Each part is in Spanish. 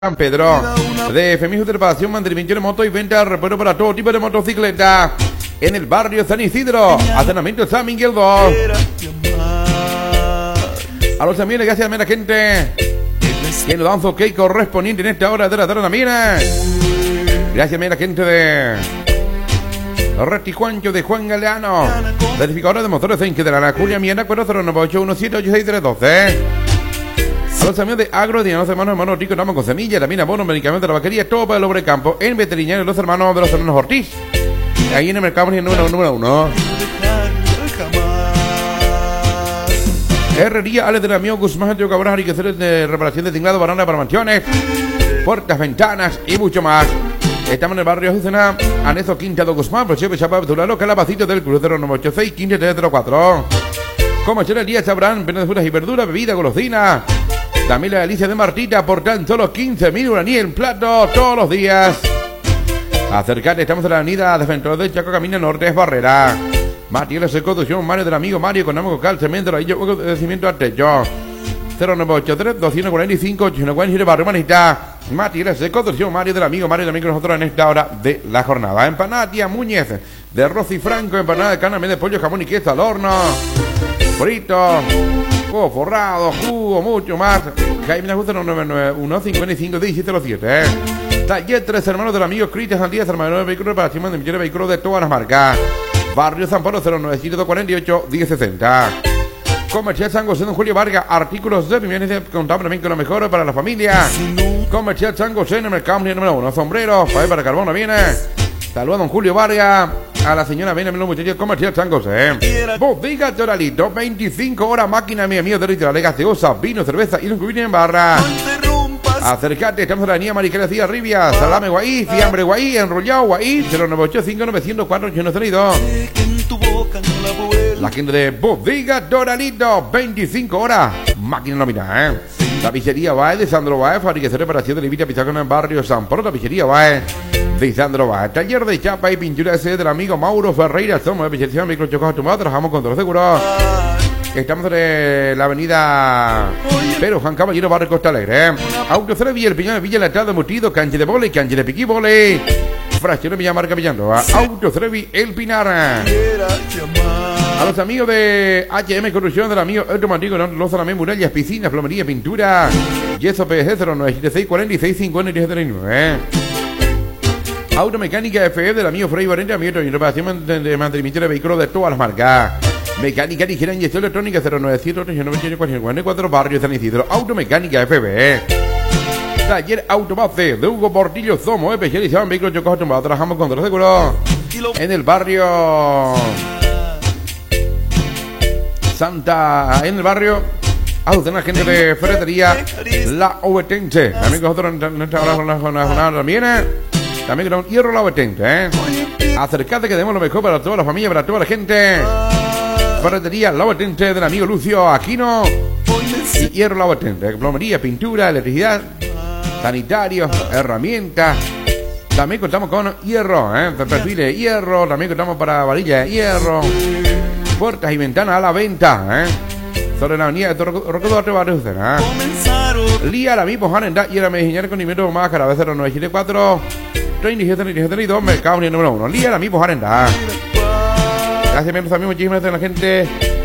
San Pedro, de Femijo de Reparación, mantenimiento de moto y venta de repuesto para todo tipo de motocicleta en el barrio San Isidro, Asenamiento San Miguel 2. A los amigos, gracias a la gente que nos da un ok correspondiente en esta hora de la tarde también. Gracias a la gente de Retijuancho de Juan Galeano, verificadora de motores de Inquedrana, Julia Miena, 40981786312. A los amigos de Agro, de los hermanos Rico, estamos con semilla, también abono, medicamentos de la vaquería, todo para el hombre de campo, en veterinario, los hermanos Ortiz. Ahí en el mercado, el número 1. Herrería, Alex del amigo Guzmán, Tío Cabral, y que hacer de reparación de tinglado, baranda para mansiones, puertas, ventanas y mucho más. Estamos en el barrio Azucena, Anezo Quinta de Guzmán, por Chepe Chapa, Turalo, Calabacito del Crucero 986 15304. Como el día sabrán, penas de frutas y verduras, bebida, golosina. También la delicia de Martita por tan solo 15.000 uraní en plato todos los días. Acércate, estamos en la avenida Defensor del Chaco, Camino Norte, es Barrera. Materiales de construcción, Mario del amigo Mario, económico, cal, cemento, ladrillo, de cimiento al techo. 0983-245-847, barrio Manita. Materiales de construcción, Mario del amigo Mario, también con nosotros en esta hora de la jornada. Empanada Tía Muñez, de Rosy Franco, empanada de carne de pollo, jamón y queso al horno. Frito, huevo forrado, jugo, mucho más. Jaime Justo 991-55-1707. Taller 3 hermanos del amigo Cristian Sandías, hermano de vehículos para de millones de vehículos de todas las marcas. Barrio San Pablo 09748-1060. Comercial San José, don Julio Vargas, artículos de vivienda, contamos también con lo mejor para la familia. Comercial San José en el mercado número 1. Sombreros, para carbón no viene. Saludos a don Julio Vargas. A la señora Bena, los muchachos comercial San José. Bodega Doralito, 25 horas, máquina, mi amigo de la gaseosa, vino, cerveza y los que vienen en barra. Acércate, estamos en la avenida Mariquera Díaz Rivia, salame guaí, fiambre guaí, enrollado guaí, 0985-904-892. La gente de Bodega Doralito, 25 horas, máquina nómina, La pizzería Bae de Sandro Bae, fabricación de reparación de Levita Pizarro en el barrio San Pablo, la pizzería Bae de Sandro Bae. Taller de chapa y pintura ese del amigo Mauro Ferreira, somos de pizzería Microchocos Tumados, trabajamos con todos los seguros. Estamos en la avenida Pero Juan Caballero, barrio Costa Alegre. Autocera Villa El Piñón, Villa Latal de Mutido, cancha de vole, cancha de piqui vole. Fracción de Villamarca Villandoa. Autocera El Pinar. A los amigos de HM Corrupción, del amigo Automático, los Alamé, murallas, piscinas, plomería, pintura. Yeso PG 0976 46 50 39. Automecánica FE del amigo Frey Valente, amigo y reparación de mantenimiento de vehículos de todas las marcas. Mecánica ligera, inyección electrónica 097-898-44, barrio San Isidro. Automecánica FB. Taller Autobase de Hugo Portillo, somos especializados en vehículos chocados tumbados. Trabajamos con los seguros en el barrio Santa, en el barrio Azucena, gente de ferretería La Ovetense. También con nosotros en esta jornada también. También con Hierro La Ovetense. Acercate que demos lo mejor para toda la familia, para toda la gente. Ferretería La Ovetense del amigo Lucio Aquino. Y Hierro La Ovetense. Plomería, pintura, electricidad, sanitarios, herramientas. También contamos con hierro, perfiles de hierro. También contamos para varillas de hierro. Puertas y ventanas a la venta, sobre la avenida de Rocodote, barrio Azucena. Lía la misma Janenda y la medicina con nivel más cara, 0974 3732, mercado número 1. Lía la misma Janenda. Gracias, amigos, muchísimas gracias a la gente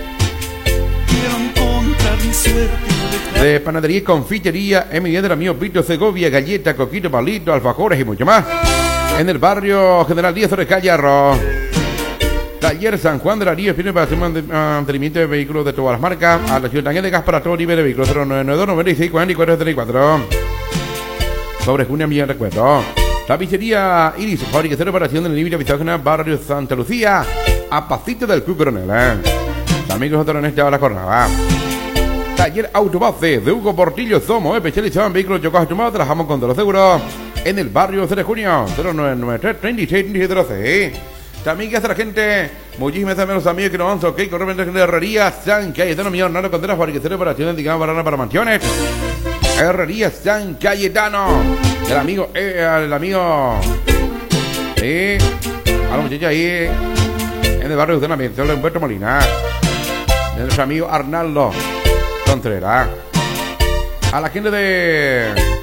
de panadería y confitería en mi del amigo Pito Segovia, galleta, coquito, palito, alfajores y mucho más. En el barrio General Díaz de Callarro. Taller San Juan de la Río, para hacer mantenimiento de vehículos de todas las marcas. A la ciudadanía de gas para todo nivel de vehículos, 0992-96-44-74. Sobre Junia Millán Recuerdo. Tapicería Iris, fabricación de reparación del límite Pitágoras, barrio Santa Lucía, a pasito del Club Coronel. También nosotros en esta hora jornada. Taller Autobase de Hugo Portillo, somos especializados en vehículos chocados tumbados. Trabajamos con todos los seguros en el barrio 3 de junio, 0993-36-3712. También que hace la gente, muchísimas gracias a los amigos que nos van a ok, correctamente de Herrería San Cayetano, mi Hernando Contreras, fabricación de reparación de barana para mansiones. Herrería San Cayetano, el amigo, a los muchachos ahí en el barrio de Azucena, en Puerto Molina, de nuestro amigo Arnaldo Contreras. A la gente de